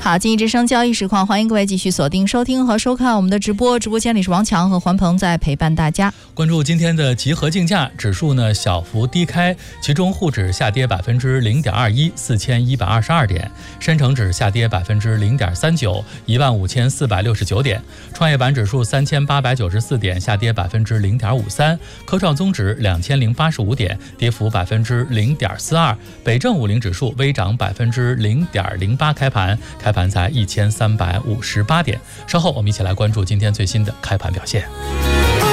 好，经济之声交易实况，欢迎各位继续锁定收听和收看我们的直播。直播间里是王强和环鹏在陪伴大家。 关注今天的集合竞价指数呢，小幅低开，其中沪指下跌0.21%，4122点；深成指下跌0.39%，15469点；创业板指数3894点，下跌0.53%；科创综指2085点，跌幅0.42%；北证50指数微涨0.08%，开盘在1358点。稍后我们一起来关注今天最新的开盘表现。